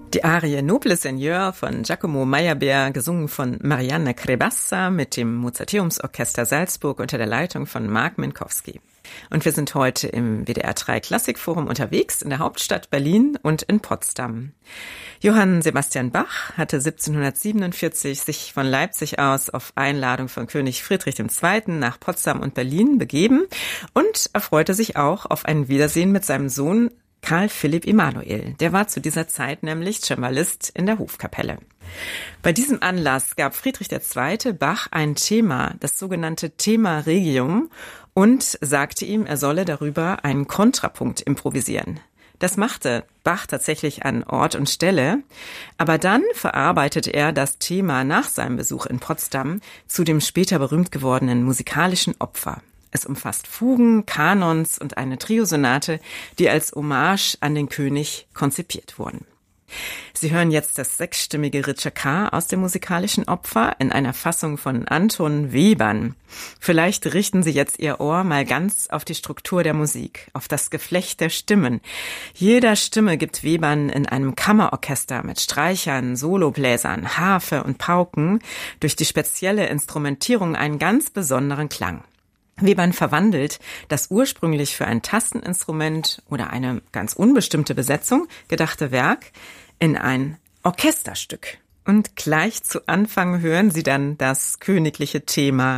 Die Arie Noble Seigneur von Giacomo Meyerbeer, gesungen von Marianne Crebassa mit dem Mozarteumsorchester Salzburg unter der Leitung von Mark Minkowski. Und wir sind heute im WDR 3 Klassikforum unterwegs in der Hauptstadt Berlin und in Potsdam. Johann Sebastian Bach hatte 1747 sich von Leipzig aus auf Einladung von König Friedrich II. Nach Potsdam und Berlin begeben und erfreute sich auch auf ein Wiedersehen mit seinem Sohn Karl Philipp Emanuel. Der war zu dieser Zeit nämlich Cembalist in der Hofkapelle. Bei diesem Anlass gab Friedrich II. Bach ein Thema, das sogenannte Thema Regium, und sagte ihm, er solle darüber einen Kontrapunkt improvisieren. Das machte Bach tatsächlich an Ort und Stelle, aber dann verarbeitete er das Thema nach seinem Besuch in Potsdam zu dem später berühmt gewordenen musikalischen Opfer. Es umfasst Fugen, Kanons und eine Triosonate, die als Hommage an den König konzipiert wurden. Sie hören jetzt das sechsstimmige Ritschekar aus dem musikalischen Opfer in einer Fassung von Anton Webern. Vielleicht richten Sie jetzt Ihr Ohr mal ganz auf die Struktur der Musik, auf das Geflecht der Stimmen. Jeder Stimme gibt Webern in einem Kammerorchester mit Streichern, Solobläsern, Harfe und Pauken durch die spezielle Instrumentierung einen ganz besonderen Klang. Webern verwandelt das ursprünglich für ein Tasteninstrument oder eine ganz unbestimmte Besetzung gedachte Werk in ein Orchesterstück. Und gleich zu Anfang hören Sie dann das königliche Thema